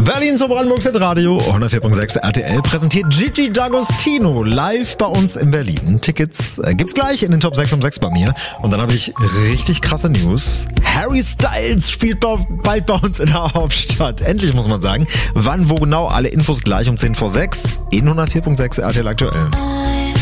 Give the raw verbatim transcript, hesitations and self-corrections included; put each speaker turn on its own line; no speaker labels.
Berlin zum Brandenburgs Radio, hundertvier Komma sechs R T L präsentiert Gigi D'Agostino live bei uns in Berlin. Tickets äh, gibt's gleich in den Top sechs um sechs bei mir. Und dann habe ich richtig krasse News. Harry Styles spielt bald bei uns in der Hauptstadt. Endlich, muss man sagen. Wann, wo genau, alle Infos gleich um zehn vor sechs in hundertvier Komma sechs R T L aktuell.